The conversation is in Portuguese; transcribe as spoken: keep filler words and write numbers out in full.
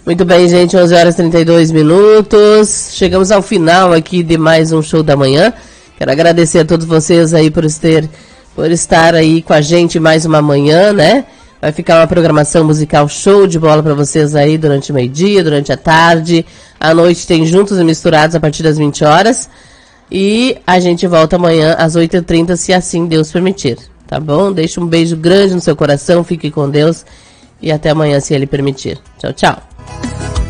Muito bem, gente, onze horas e trinta e dois minutos. Chegamos ao final aqui de mais um Show da Manhã. Quero agradecer a todos vocês aí por, ter, por estar aí com a gente mais uma manhã, né? Vai ficar uma programação musical show de bola para vocês aí durante o meio-dia, durante a tarde. À noite tem Juntos e Misturados a partir das vinte horas. E a gente volta amanhã às oito e trinta, se assim Deus permitir. Tá bom? Deixa um beijo grande no seu coração, fique com Deus. E até amanhã, se Ele permitir. Tchau, tchau.